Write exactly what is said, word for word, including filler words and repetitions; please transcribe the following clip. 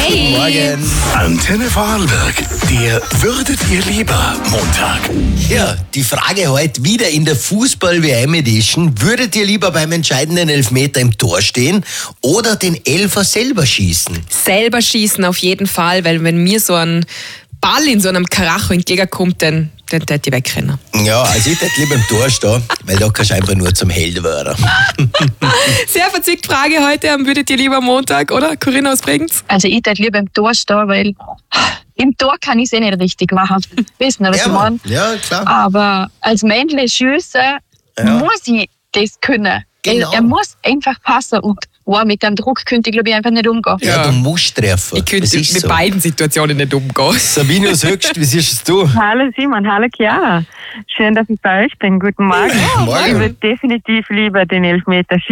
Hey. Guten Morgen. Antenne Vorarlberg, der Würdet ihr lieber Montag. Ja, die Frage heute wieder in der Fußball-W M-Edition. Würdet ihr lieber beim entscheidenden Elfmeter im Tor stehen oder den Elfer selber schießen? Selber schießen auf jeden Fall, weil wenn mir so ein Ball in so einem Karacho entgegenkommt, dann dann tät ich wegrennen. Ja, also ich hätte lieber im Tor stehen, weil da kannst du einfach nur zum Held werden. Sehr verzwickt Frage heute am Würdet ihr lieber Montag, oder? Corinna aus Bregenz? Also ich würde lieber im Tor stehen, weil im Tor kann ich es eh nicht richtig machen. Wissen, was Ja, ich meine? ja, klar. Aber als Männle schießen Ja. muss ich das können. Genau. Er muss einfach passen und wow, mit dem Druck könnte ich glaube ich einfach nicht umgehen. Ja, Ja. du musst treffen. Ich könnte Das ist mit so. beiden Situationen nicht umgehen. Sabine aus Höchst, wie siehst es du? Hallo Simon, hallo Chiara. Schön, dass ich bei euch bin. Guten Morgen. Morgen. Ich würde definitiv lieber den Elfmeter schießen.